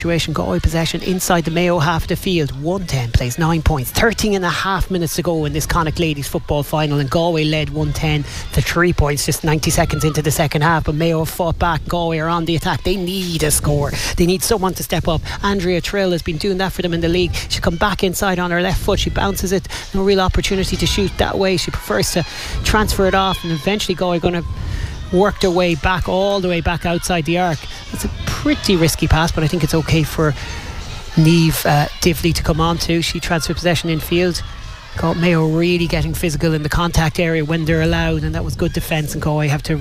situation. Galway possession inside the Mayo half of the field. 110 plays 9 points. 13 and a half minutes to go in this Connacht Ladies football final, and Galway led 110 to 3 points just 90 seconds into the second half. But Mayo have fought back. Galway are on the attack. They need a score. They need someone to step up. Andrea Trill has been doing that for them in the league. She come back inside on her left foot. She bounces it. No real opportunity to shoot that way. She prefers to transfer it off, and eventually Galway going to work their way back, all the way back outside the arc. It's a pretty risky pass, but I think it's okay for Niamh Divley to come on to. She transferred possession in field. Got Mayo really getting physical in the contact area when they're allowed, and that was good defence, and Galway have to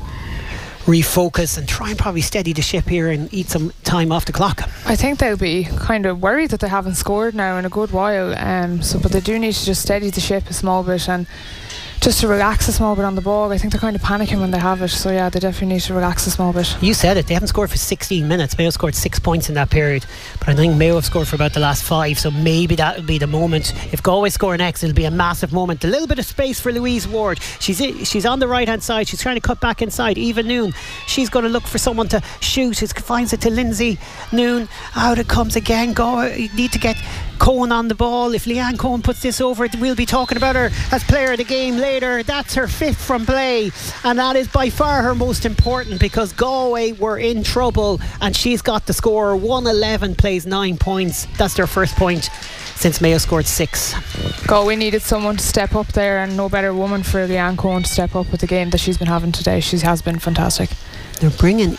refocus and try and probably steady the ship here and eat some time off the clock. I think they'll be kind of worried that they haven't scored now in a good while, but they do need to just steady the ship a small bit and just to relax a small bit on the ball. I think they're kind of panicking when they have it, so yeah, they definitely need to relax a small bit. You said it, they haven't scored for 16 minutes. Mayo scored 6 points in that period, but I think Mayo have scored for about the last 5, so maybe that will be the moment. If Galway score next, it'll be a massive moment. A little bit of space for Louise Ward. She's on the right hand side. She's trying to cut back inside. Eva Noon, she's going to look for someone to shoot. It finds it to Lindsay Noon. Out it comes again. Galway need to get Cohen on the ball. If Leanne Cohen puts this over, we'll be talking about her as player of the game later. That's her 5th from play, and that is by far her most important, because Galway were in trouble and she's got the score. 111 plays 9 points. That's their first point since Mayo scored 6. Galway needed someone to step up there, and no better woman for Leanne Cohen to step up with the game that she's been having today. She has been fantastic. They're bringing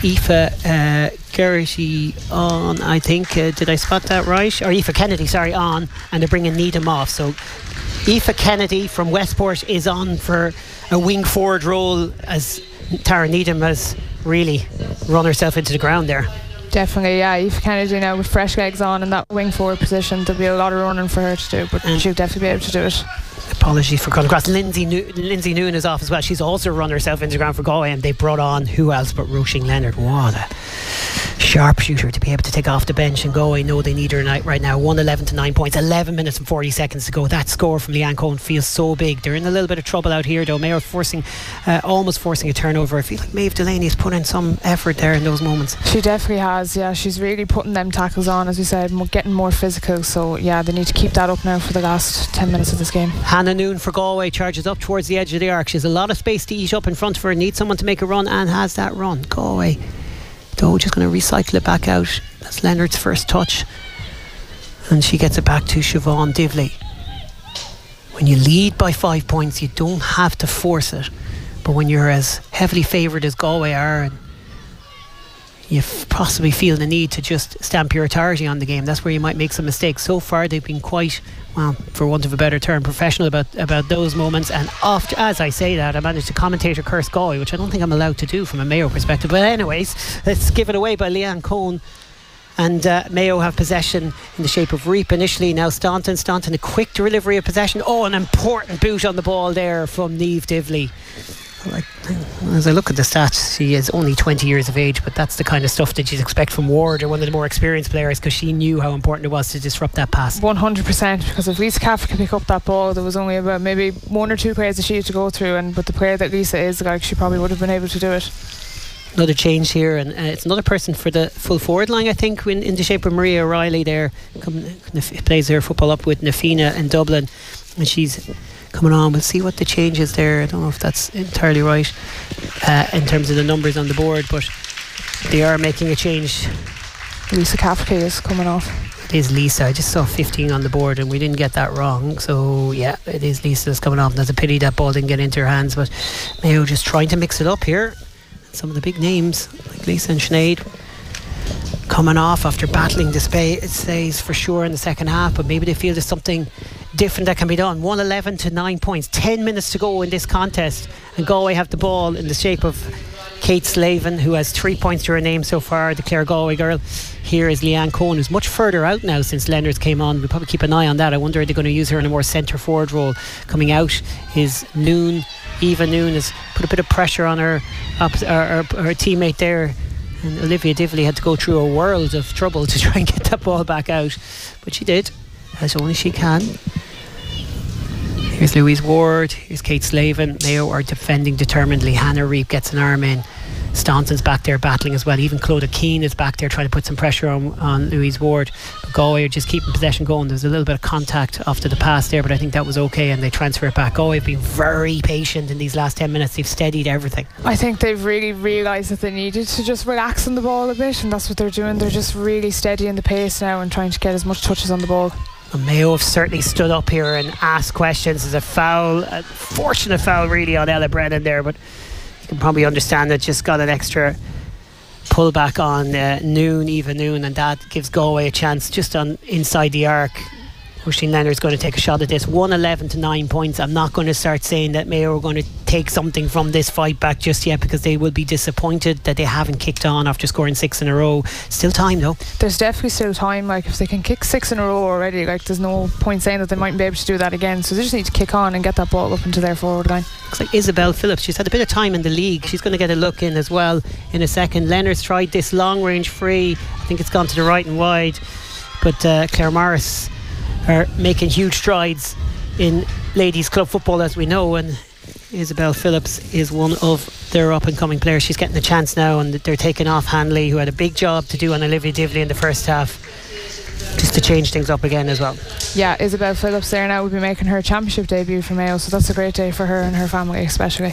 Aoife Geraghty on, I think. Did I spot that right? Or Aoife Kennedy, sorry, on. And they're bringing Needham off. So Aoife Kennedy from Westport is on for a wing forward role, as Tara Needham has really run herself into the ground there. Definitely, yeah. Aoife Kennedy now with fresh legs on in that wing forward position. There'll be a lot of running for her to do, but she'll definitely be able to do it. Apologies for calling across. Lindsay Noon is off as well. She's also run herself into the ground for Galway, and they brought on who else but Roisin Leonard. What a sharpshooter to be able to take off the bench, and Galway know they need her right now. 111 to 9 points, 11 minutes and 40 seconds to go. That score from Leanne Cohen feels so big. They're in a little bit of trouble out here though. Mayo almost forcing a turnover. I feel like Maeve Delaney has put in some effort there in those moments. She definitely has, yeah. She's really putting them tackles on, as we said, getting more physical. So yeah, they need to keep that up now for the last 10 minutes of this game. Hannah Noon for Galway charges up towards the edge of the arc. She has a lot of space to eat up in front of her. Needs someone to make a run, and has that run. Galway though just going to recycle it back out. That's Leonard's first touch, and she gets it back to Siobhan Divley. When you lead by 5 points, you don't have to force it, but when you're as heavily favoured as Galway are, and you possibly feel the need to just stamp your authority on the game, that's where you might make some mistakes. So far they've been quite, well, for want of a better term, professional about those moments. And after, as I say that, I managed to commentator curse Galway, which I don't think I'm allowed to do from a Mayo perspective. But anyways, let's give it away by Leanne Cohen. And Mayo have possession in the shape of Reap initially. Now Staunton, a quick delivery of possession. Oh, an important boot on the ball there from Niamh Divley. As I look at the stats, she is only 20 years of age, but that's the kind of stuff that you'd expect from Ward, or one of the more experienced players, because she knew how important it was to disrupt that pass. 100%, because if Lisa Caffrey could pick up that ball, there was only about maybe 1 or 2 players that she had to go through, and with the player that Lisa is, like, she probably would have been able to do it. Another change here, and it's another person for the full forward line, I think, in the shape of Maria O'Reilly there. Plays her football up with Nafina in Dublin, and she's coming on. We'll see what the change is there. I don't know if that's entirely right in terms of the numbers on the board, but they are making a change. Lisa Caffrey is coming off. It is Lisa. I just saw 15 on the board and we didn't get that wrong, so yeah, it is Lisa that's coming off. That's a pity that ball didn't get into her hands, but Mayo just trying to mix it up here. Some of the big names like Lisa and Sinead coming off after battling the stays for sure in the second half, but maybe they feel there's something different that can be done. 111 to 9 points, 10 minutes to go in this contest, and Galway have the ball in the shape of Kate Slavin, who has 3 points to her name so far, the Clare Galway girl. Here is Leanne Cohen, who's much further out now since Leonard's came on. We'll probably keep an eye on that. I wonder if they're going to use her in a more centre forward role. Coming out is Noon. Eva Noon has put a bit of pressure on her teammate there, and Olivia Divley had to go through a world of trouble to try and get that ball back out, but she did, as only she can. Here's Louise Ward, here's Kate Slavin. Mayo are defending determinedly. Hannah Reap gets an arm in. Staunton's back there battling as well. Even Clodagh Keane is back there trying to put some pressure on Louise Ward. But Galway are just keeping possession going. There's a little bit of contact after the pass there, but I think that was okay, and they transfer it back. Galway have been very patient in these last 10 minutes. They've steadied everything. I think they've really realised that they needed to just relax on the ball a bit, and that's what they're doing. They're just really steadying the pace now and trying to get as much touches on the ball. And Mayo have certainly stood up here and asked questions. There's a foul, a fortunate foul really on Ella Brennan there, but you can probably understand that just got an extra pullback on Eva Noon, and that gives Galway a chance just on inside the arc. Oisin Leonard's going to take a shot at this. 111 to 9 points. I'm not going to start saying that Mayo are going to take something from this fight back just yet, because they will be disappointed that they haven't kicked on after scoring 6 in a row. Still time though. There's definitely still time. Like, if they can kick 6 in a row already, like, there's no point saying that they mightn't be able to do that again. So they just need to kick on and get that ball up into their forward line. Looks like Isabel Phillips, she's had a bit of time in the league. She's going to get a look in as well in a second. Leonard's tried this long range free. I think it's gone to the right and wide, but Claire Morris are making huge strides in ladies club football, as we know, and Isabel Phillips is one of their up and coming players. She's getting a chance now, and they're taking off Hanley, who had a big job to do on Olivia Divley in the first half, just to change things up again as well. Yeah, Isabel Phillips there now will be making her championship debut for Mayo, so that's a great day for her and her family especially.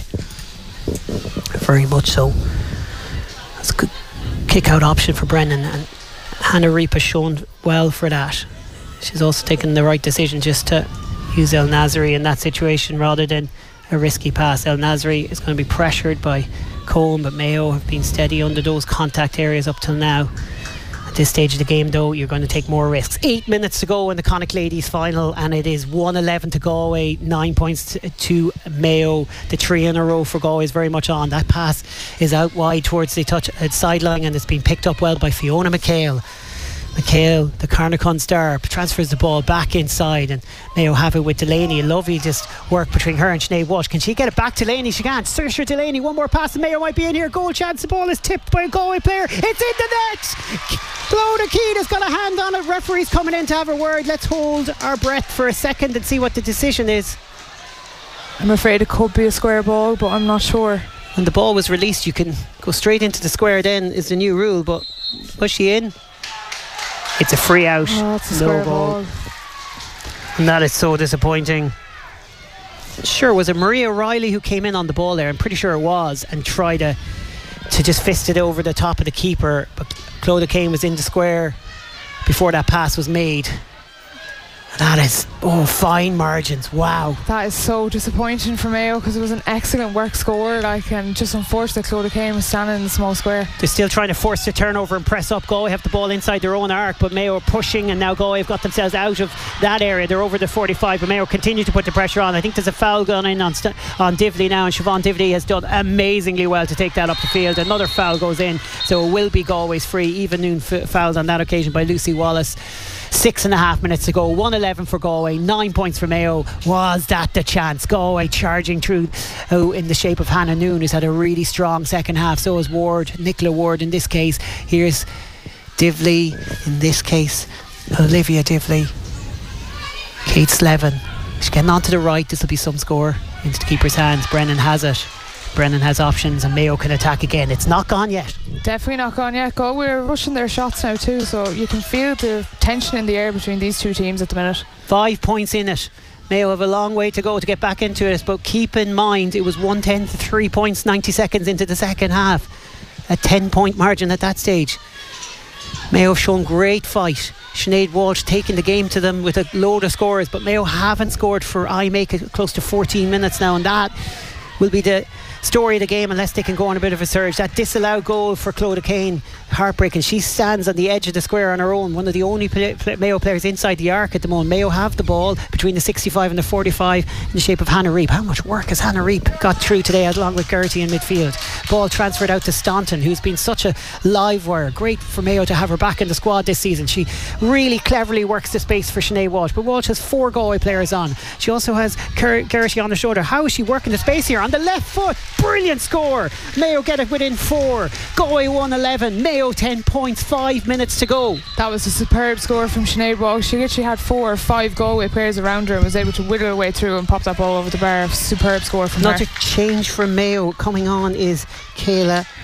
Very much so. That's a good kick out option for Brennan, and Hannah Reap has shown well for that. She's also taken the right decision just to use El Nasri in that situation rather than a risky pass. El Nasri is going to be pressured by Cohen, but Mayo have been steady under those contact areas up till now. At this stage of the game though, you're going to take more risks. 8 minutes to go in the Connacht Ladies final, and it is 111 to Galway, 9 points to Mayo. The 3 in a row for Galway is very much on. That pass is out wide towards the touch sideline, and it's been picked up well by Fiona McHale. McHale, the Carnacon star, transfers the ball back inside, and Mayo have it with Delaney. A lovely just work between her and Sinead Walsh. Can she get it back to Delaney? She can't. Saoirse Delaney, one more pass, and Mayo might be in here. Goal chance. The ball is tipped by a Galway player. It's in the net. Clodagh Keane has got a hand on it. Referee's coming in to have a word. Let's hold our breath for a second and see what the decision is. I'm afraid it could be a square ball, but I'm not sure. When the ball was released, you can go straight into the square then, is the new rule, but was she in? It's a free out. It's a square ball. And that is so disappointing. Sure, was it Maria Riley who came in on the ball there? I'm pretty sure it was, and tried to just fist it over the top of the keeper, but Clodagh Keane was in the square before that pass was made. That is, fine margins. Wow. That is so disappointing for Mayo, because it was an excellent work score, and just unfortunate that Clodagh Keane was standing in the small square. They're still trying to force the turnover and press up. Galway have the ball inside their own arc, but Mayo are pushing, and now Galway have got themselves out of that area. They're over the 45, but Mayo continue to put the pressure on. I think there's a foul gone in on Divley now, and Siobhan Divley has done amazingly well to take that up the field. Another foul goes in, so it will be Galway's free. Eva Noon fouled on that occasion by Lucy Wallace. 6.5 minutes to go. 111 for Galway, 9 points for Mayo. Was that the chance? Galway charging through in the shape of Hannah Noon, who's had a really strong second half. So is Ward, Nicola Ward in this case. Here's Divley in this case, Olivia Divley. Kate Slevin, she's getting on to the right. This will be some score into the keeper's hands. Brennan has it. Brennan has options, and Mayo can attack again. It's not gone yet. Definitely not gone yet. Galway are rushing their shots now too, so you can feel the tension in the air between these two teams at the minute. 5 points in it. Mayo have a long way to go to get back into it, but keep in mind it was 110 to 3 points 90 seconds into the second half. A 10-point margin at that stage. Mayo have shown great fight. Sinead Walsh taking the game to them with a load of scores, but Mayo haven't scored for I make it close to 14 minutes now, and that will be the story of the game unless they can go on a bit of a surge. That disallowed goal for Clodagh Keane, heartbreaking. She stands on the edge of the square on her own, one of the only Mayo players inside the arc at the moment. Mayo have the ball between the 65 and the 45 in the shape of Hannah Reap. How much work has Hannah Reap got through today along with Gertie in midfield? Ball transferred out to Staunton, who's been such a live wire. Great for Mayo to have her back in the squad this season. She really cleverly works the space for Sinead Walsh, but Walsh has 4 Galway players on. She also has Gertie on the shoulder. How is she working the space here? On the left foot, brilliant score. Mayo get it within 4. Galway 111, Mayo 10 points, 5 minutes to go. That was a superb score from Sinead Walsh. She literally had 4 or 5 Galway players around her and was able to wiggle her way through and pop that ball over the bar. Superb score from her. Another change from Mayo coming on is Kayla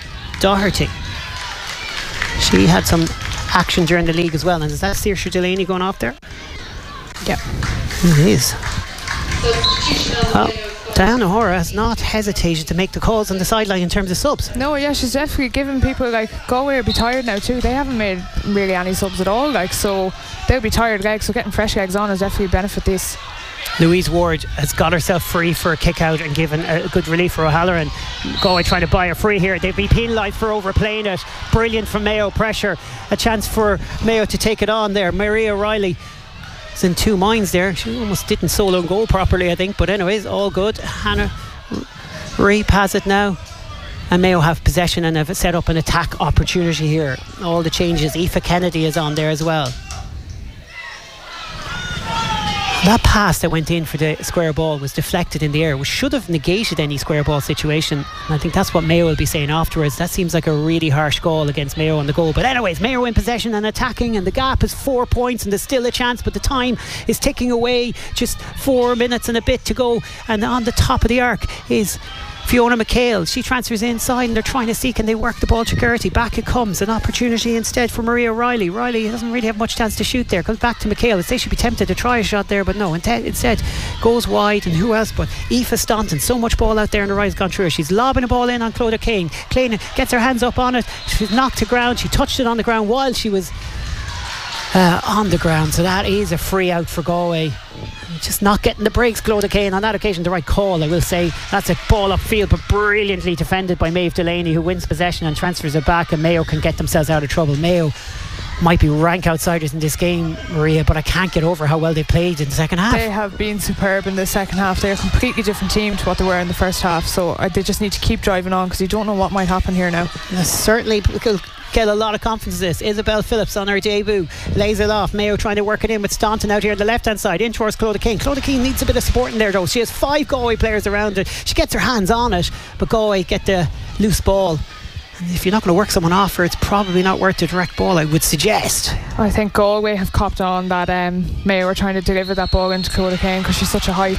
Doherty. She had some action during the league as well. And is that Saoirse Delaney going off there? Yeah. It is. Well, Diana O'Hara has not hesitated to make the calls on the sideline in terms of subs. No, yeah, she's definitely giving people, like, Galway will be tired now too. They haven't made really any subs at all, like, so they'll be tired legs, so getting fresh legs on is definitely benefit this. Louise Ward has got herself free for a kick out and given a good relief for O'Halloran. Galway trying to buy her free here. They've been penalised for overplaying it. Brilliant from Mayo. Pressure. A chance for Mayo to take it on there. Maria Riley is in two minds there. She almost didn't solo goal properly, I think. But anyways, all good. Hannah Reap has it now. And Mayo have possession and have set up an attack opportunity here. All the changes. Aoife Kennedy is on there as well. That pass that went in for the square ball was deflected in the air, which should have negated any square ball situation. And I think that's what Mayo will be saying afterwards. That seems like a really harsh goal against Mayo on the goal. But anyways, Mayo in possession and attacking, and the gap is 4 points, and there's still a chance, but the time is ticking away. Just 4 minutes and a bit to go. And on the top of the arc is Fiona McHale. She transfers inside and they're trying to see, can they work the ball to Gertie. Back it comes, an opportunity instead for Maria Riley. Riley doesn't really have much chance to shoot there. Comes back to McHale. I'd say she'd be tempted to try a shot there, but no, instead goes wide. And who else but Aoife Staunton. So much ball out there and the ride's gone through. She's lobbing a ball in on Clodagh Kane. Kane gets her hands up on it. She's knocked to ground. She touched it on the ground while she was on the ground, so that is a free out for Galway. Just not getting the breaks. Clodagh Kane on that occasion, the right call, I will say. That's a ball upfield, but brilliantly defended by Maeve Delaney, who wins possession and transfers it back, and Mayo can get themselves out of trouble. Mayo might be rank outsiders in this game, Maria, but I can't get over how well they played in the second half. They have been superb in the second half. They're a completely different team to what they were in the first half, so they just need to keep driving on, because you don't know what might happen here now. Certainly get a lot of confidence in this. Isabel Phillips on her debut lays it off. Mayo trying to work it in with Staunton out here on the left hand side in towards Clodagh Kane. Clodagh Kane needs a bit of support in there though. She has 5 Galway players around her. She gets her hands on it, but Galway get the loose ball. And if you're not going to work someone off her, it's probably not worth the direct ball, I would suggest. I think Galway have copped on that Mayo are trying to deliver that ball into Clodagh Kane because she's such a height.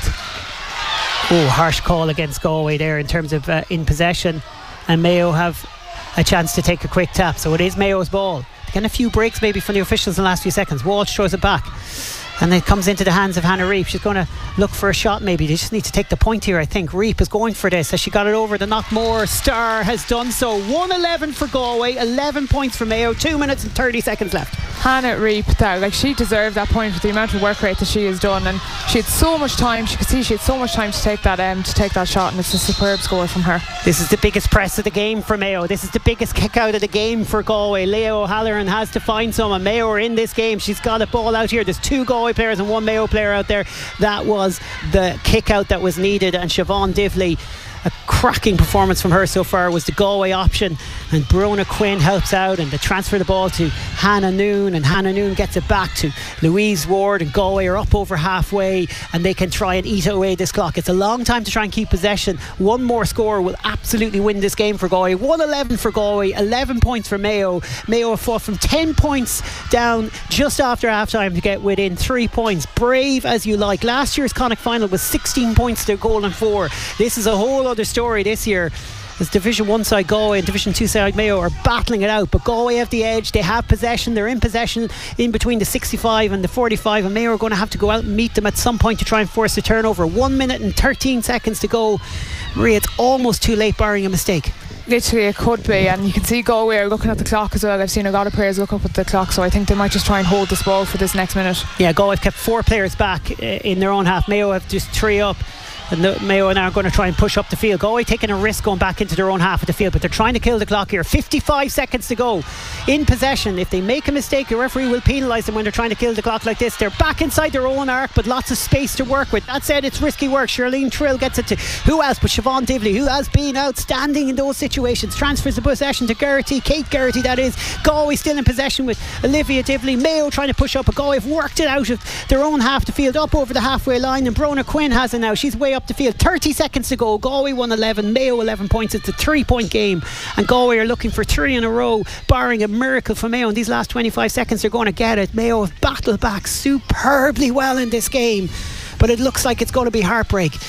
Oh, harsh call against Galway there in terms of in possession, and Mayo have a chance to take a quick tap, so it is Mayo's ball. Getting a few breaks maybe from the officials in the last few seconds. Walsh throws it back and it comes into the hands of Hannah Reap. She's going to look for a shot maybe. They just need to take the point here, I think. Reap is going for this. Has she got it over the Knockmore star? Has done so. 1-11 for Galway, 11 points for Mayo, 2 minutes and 30 seconds left. Hannah Reap, she deserved that point with the amount of work rate that she has done, and she had so much time. She could see she had so much time to take that shot, and it's a superb score from her. This is the biggest press of the game for Mayo. This is the biggest kick out of the game for Galway. Leo O'Halloran has to find someone. Mayo are in this game. She's got a ball out here. There's 2 Galway players and 1 Mayo player out there. That was the kick out that was needed, and Siobhan Divley, a cracking performance from her so far, was the Galway option, and Brona Quinn helps out, and they transfer the ball to Hannah Noon, and Hannah Noon gets it back to Louise Ward, and Galway are up over halfway and they can try and eat away this clock. It's a long time to try and keep possession. One more score will absolutely win this game for Galway. 1-11 for Galway, 11 points for Mayo. Mayo have fought from 10 points down just after half time to get within 3 points. Brave as you like. Last year's Connacht final was 16 points to goal and 4. This is a whole other story this year, as Division 1 side Galway and Division 2 side Mayo are battling it out, but Galway have the edge. They have possession. They're in possession in between the 65 and the 45, and Mayo are going to have to go out and meet them at some point to try and force a turnover. 1 minute and 13 seconds to go. Maria, it's almost too late barring a mistake. Literally it could be, and you can see Galway are looking at the clock as well. I've seen a lot of players look up at the clock, so I think they might just try and hold this ball for this next minute. Yeah, Galway have kept 4 players back in their own half. Mayo have just 3 up, and Mayo are now going to try and push up the field. Galway taking a risk going back into their own half of the field, but they're trying to kill the clock here. 55 seconds to go in possession. If they make a mistake, the referee will penalise them when they're trying to kill the clock like this. They're back inside their own arc, but lots of space to work with. That said, it's risky work. Charlene Trill gets it to who else but Siobhan Divley, who has been outstanding in those situations. Transfers the possession to Gertie, Kate Gertie that is. Galway still in possession with Olivia Divley. Mayo trying to push up, but Galway have worked it out of their own half of the field up over the halfway line, and Brona Quinn has it now. She's way up the field. 30 seconds to go. Galway 1-11, Mayo 11 points. It's a 3-point game, and Galway are looking for 3 in a row, barring a miracle for Mayo in these last 25 seconds. They're going to get it. Mayo have battled back superbly well in this game, but it looks like it's going to be heartbreak.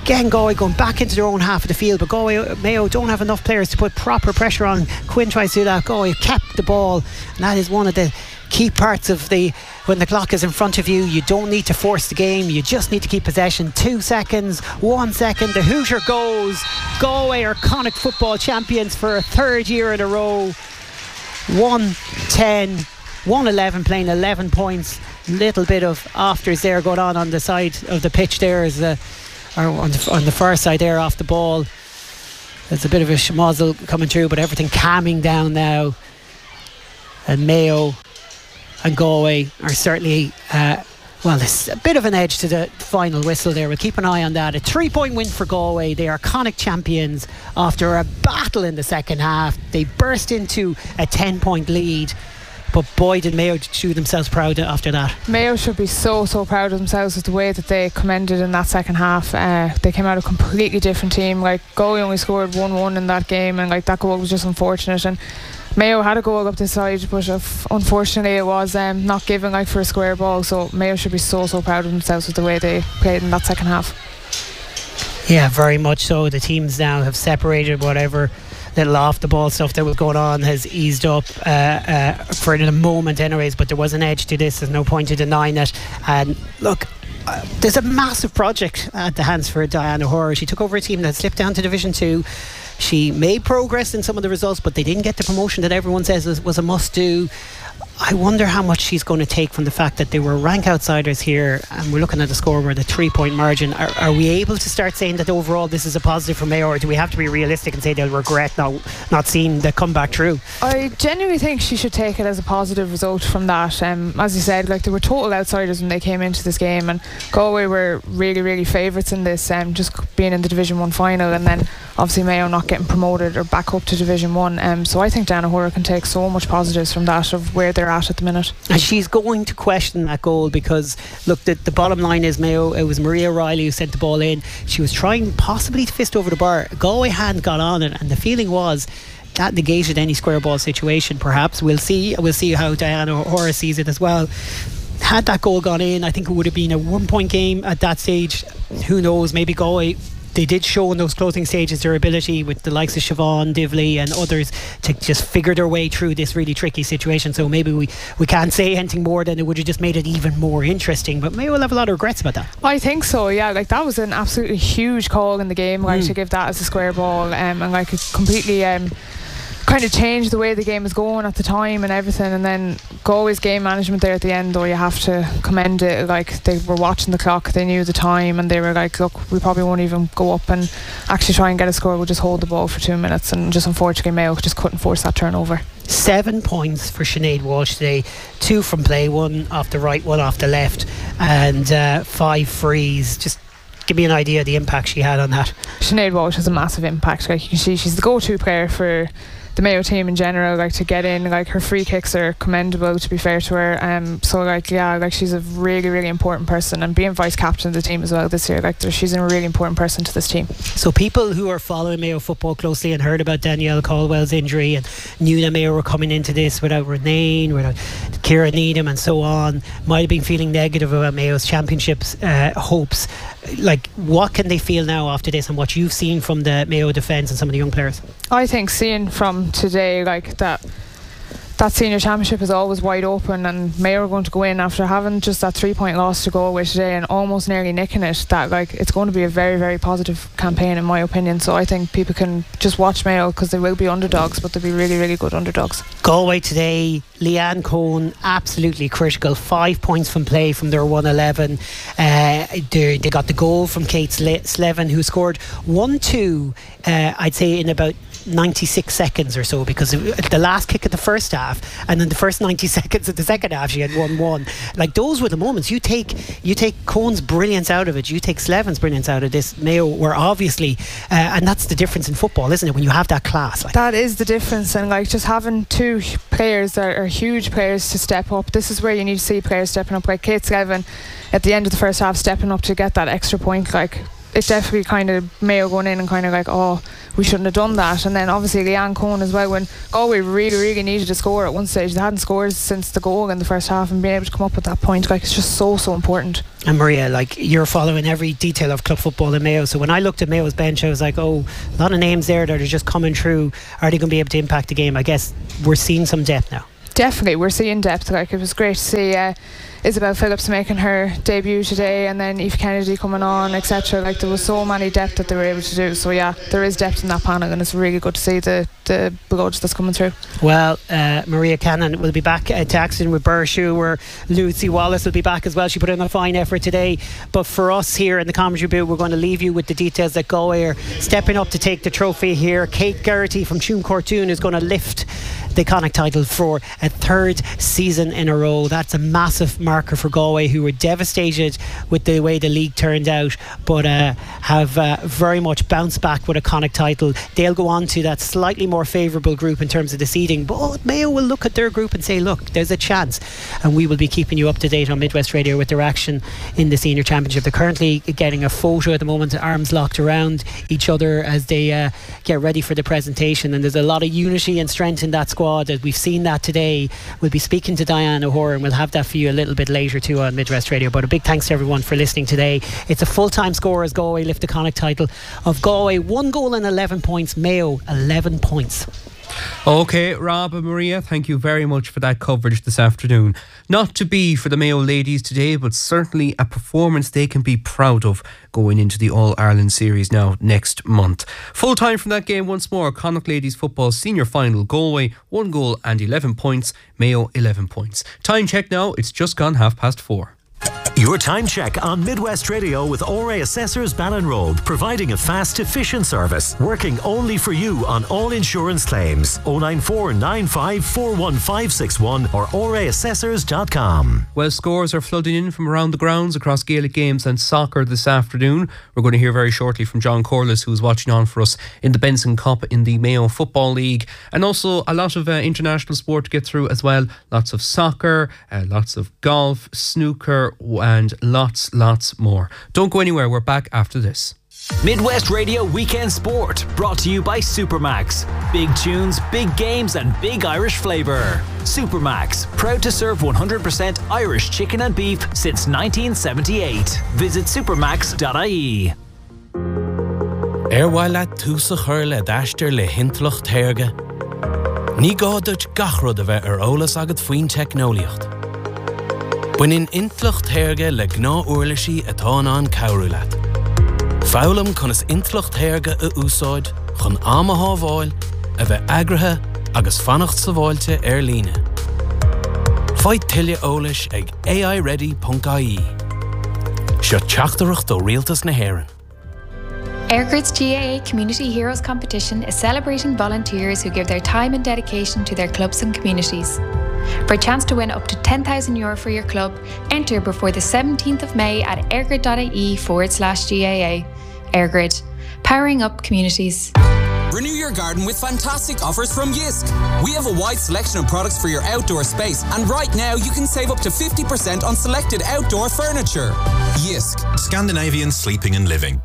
Again, Galway going back into their own half of the field, but Mayo don't have enough players to put proper pressure on. Quinn tries to do that. Galway kept the ball, and that is one of the key parts of when the clock is in front of you. You don't need to force the game, you just need to keep possession. 2 seconds, 1 second, the Hoosier goes. Galway are Connacht football champions for a third year in a row. 1-10, 1-11, playing 11 points. Little bit of afters there going on the side of the pitch there, or on the far side there off the ball. There's a bit of a schmozzle coming through, but everything calming down now. And Mayo and Galway are certainly there's a bit of an edge to the final whistle there. We'll keep an eye on that. A 3-point win for Galway. They are Connacht champions after a battle in the second half. They burst into a 10-point lead, but boy did Mayo do themselves proud after that. Mayo should be so proud of themselves with the way that they commended in that second half. They came out a completely different team. Like, Galway only scored 1-1 in that game, and like that goal was just unfortunate, and Mayo had a goal up this side, but unfortunately it was not given like for a square ball. So Mayo should be so proud of themselves with the way they played in that second half. Yeah, very much so. The teams now have separated. Whatever little off the ball stuff that was going on has eased up for the moment anyways, but there was an edge to this. There's no point in denying it. And look, there's a massive project at the hands for Diana O'Hora. She took over a team that slipped down to Division 2. She made progress in some of the results, but they didn't get the promotion that everyone says was a must-do. I wonder how much she's going to take from the fact that they were rank outsiders here, and we're looking at the scoreboard, a 3-point margin. Are we able to start saying that overall this is a positive for Mayo, or do we have to be realistic and say they'll regret not seeing the comeback through? I genuinely think she should take it as a positive result from that. As you said, like, they were total outsiders when they came into this game, and Galway were really favourites in this, just being in the Division 1 final, and then obviously Mayo not getting promoted or back up to Division 1. So I think Diana O'Hora can take so much positives from that, of where they're at the minute. And she's going to question that goal, because look, the bottom line is Mayo, it was Maria Riley who sent the ball in. She was trying possibly to fist over the bar. Galway hadn't got on it, and the feeling was that negated any square ball situation. Perhaps we'll see how Diana O'Hora sees it as well. Had that goal gone in, I think it would have been a 1-point game at that stage. Who knows, maybe Galway, they did show in those closing stages their ability with the likes of Siobhan, Divley and others to just figure their way through this really tricky situation. So maybe we can't say anything more than it would have just made it even more interesting. But maybe we'll have a lot of regrets about that. I think so, yeah. Like, that was an absolutely huge call in the game, like, to give that as a square ball, and like it completely kind of changed the way the game was going at the time and everything. And then Galway's game management there at the end, though, you have to commend it. Like, they were watching the clock, they knew the time, and they were like, look, we probably won't even go up and actually try and get a score, we'll just hold the ball for 2 minutes. And just unfortunately Mayo just couldn't force that turnover. 7 points for Sinead Walsh today, 2 from play, 1 off the right, 1 off the left, and 5 frees. Just give me an idea of the impact she had on that. Sinead Walsh has a massive impact. Like, you can see, she's the go-to player for the Mayo team in general. Like, to get in, like, her free kicks are commendable, to be fair to her. So like, yeah, like, she's a really important person, and being vice captain of the team as well this year, like, she's a really important person to this team. So people who are following Mayo football closely and heard about Danielle Caldwell's injury and knew that Mayo were coming into this without Renane, without Ciara Needham and so on, might have been feeling negative about Mayo's championships hopes. Like, what can they feel now after this, and what you've seen from the Mayo defence and some of the young players? I think seeing from today, like, that senior championship is always wide open, and Mayo are going to go in after having just that 3-point loss to Galway today and almost nearly nicking it. That, like, it's going to be a very positive campaign in my opinion. So I think people can just watch Mayo, because they will be underdogs, but they'll be really good underdogs. Galway today, Leanne Cohen absolutely critical. 5 points from play from their 1-11. They got the goal from Kate Slevin, who scored 1-2 I'd say in about 96 seconds or so, because the last kick of the first half and then the first 90 seconds of the second half she had 1-1. Like, those were the moments. You take Cohen's brilliance out of it, you take Slevin's brilliance out of this. Mayo were obviously and that's the difference in football, isn't it, when you have that class? Like, that is the difference. And like, just having 2 players that are huge players to step up, this is where you need to see players stepping up, like Kate Slevin at the end of the first half stepping up to get that extra point. Like, it definitely kind of Mayo going in and kind of like, oh, we shouldn't have done that. And then obviously Leanne Cohen as well, when Galway really needed to score at one stage. They hadn't scored since the goal in the first half, and being able to come up with that point, like, it's just so important. And Maria, like, you're following every detail of club football in Mayo, so when I looked at Mayo's bench, I was like, oh, a lot of names there that are just coming through. Are they going to be able to impact the game? I guess we're seeing some depth now. Definitely, we're seeing depth. Like, it was great to see Isabel Phillips making her debut today, and then Eve Kennedy coming on, etc. Like, there was so many depth that they were able to do. So yeah, there is depth in that panel, and it's really good to see the blood that's coming through. Well, Maria Cannon will be back to Axton with Burshoe, where Lucy Wallace will be back as well. She put in a fine effort today. But for us here in the commentary booth, we're going to leave you with the details that Galway are stepping up to take the trophy here. Kate Geraghty from Tuam Cortoon is going to lift the Connacht title for a third season in a row. That's a massive marker for Galway, who were devastated with the way the league turned out, but have very much bounced back with a Connacht title. They'll go on to that slightly more favourable group in terms of the seeding, but Mayo will look at their group and say, look, there's a chance. And we will be keeping you up to date on Midwest Radio with their action in the Senior Championship. They're currently getting a photo at the moment, arms locked around each other as they get ready for the presentation, and there's a lot of unity and strength in that squad. We've seen that today. We'll be speaking to Diane O'Horan, and we'll have that for you a little bit later too on Midwest Radio. But a big thanks to everyone for listening today. It's a full-time score as Galway lift the Connacht title of Galway 1 goal and 11 points, Mayo 11 points. OK, Rob and Maria, thank you very much for that coverage this afternoon. Not to be for the Mayo ladies today, but certainly a performance they can be proud of going into the All-Ireland series now next month. Full time from that game once more. Connacht Ladies Football Senior Final. Galway 1 goal and 11 points. Mayo 11 points. Time check now, it's just gone 4:30. Your time check on Midwest Radio with ORA Assessors Ballinroad, providing a fast, efficient service, working only for you on all insurance claims. 094 95 41561 or oraassessors.com. Well, scores are flooding in from around the grounds across Gaelic games and soccer this afternoon. We're going to hear very shortly from John Corliss, who's watching on for us in the Benson Cup in the Mayo Football League, and also a lot of international sport to get through as well. Lots of soccer, lots of golf, snooker, and lots more. Don't go anywhere, we're back after this. Midwest Radio Weekend Sport, brought to you by Supermax. Big tunes, big games and big Irish flavour. Supermax, proud to serve 100% Irish chicken and beef since 1978. Visit supermax.ie. Erwaila túsa chur le dáistear le hintloch térge. Ní gáduit gachrod a bheith ólas agad faoin technoliacht. When in intloch térge le gná uirlaisí atá an cabhrúlaat. Fálam chun is intloch térge a úsáid chun ama hábháil a bheith agrathe agus fannacht sa bháilte líne. Fáid tuile ólais ag aiready.ie. Seo teachtarach do rialtas na hÉireann. Airgrid's GAA Community Heroes Competition is celebrating volunteers who give their time and dedication to their clubs and communities. For a chance to win up to €10,000 for your club, enter before the 17th of May at airgrid.ie/GAA. Airgrid, powering up communities. Renew your garden with fantastic offers from Jysk. We have a wide selection of products for your outdoor space, and right now you can save up to 50% on selected outdoor furniture. Jysk, Scandinavian sleeping and living.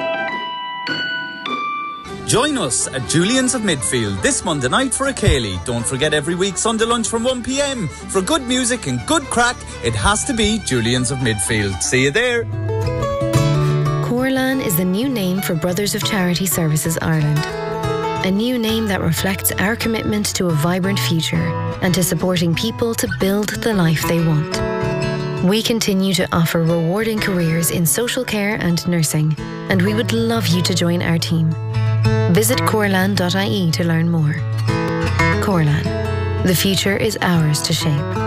Join us at Julian's of Midfield this Monday night for a Cayley. Don't forget every week Sunday lunch from 1 p.m. For good music and good crack, it has to be Julian's of Midfield. See you there. Corlan is the new name for Brothers of Charity Services Ireland. A new name that reflects our commitment to a vibrant future and to supporting people to build the life they want. We continue to offer rewarding careers in social care and nursing, and we would love you to join our team. Visit corlan.ie to learn more. Corlan, the future is ours to shape.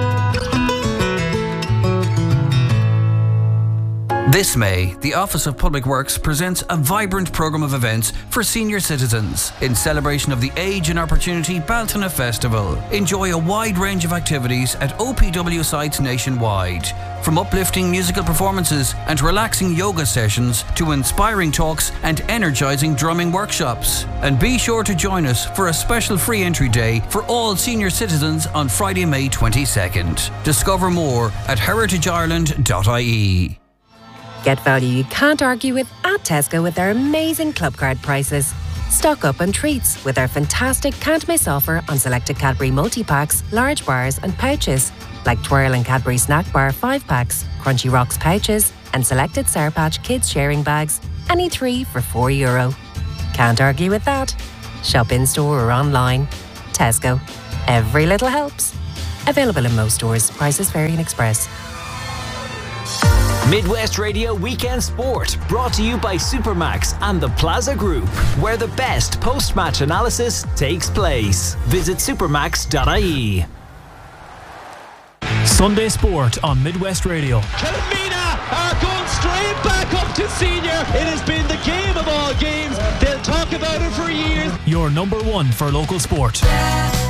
This May, the Office of Public Works presents a vibrant programme of events for senior citizens in celebration of the Age and Opportunity Baltona Festival. Enjoy a wide range of activities at OPW sites nationwide, from uplifting musical performances and relaxing yoga sessions to inspiring talks and energising drumming workshops. And be sure to join us for a special free entry day for all senior citizens on Friday, May 22nd. Discover more at heritageireland.ie. Get value you can't argue with at Tesco with their amazing club card prices. Stock up on treats with our fantastic can't miss offer on selected Cadbury multi-packs, large bars and pouches, like Twirl and Cadbury Snack Bar 5-packs, Crunchy Rocks pouches and selected Sour Patch Kids sharing bags, any 3 for €4. Can't argue with that. Shop in-store or online. Tesco. Every little helps. Available in most stores. Prices vary in Express. Midwest Radio Weekend Sport, brought to you by Supermax and the Plaza Group, where the best post-match analysis takes place. Visit supermax.ie. Sunday Sport on Midwest Radio. Kilmina are going straight back up to senior. It has been the game of all games. They'll talk about it for years. Your number one for local sport.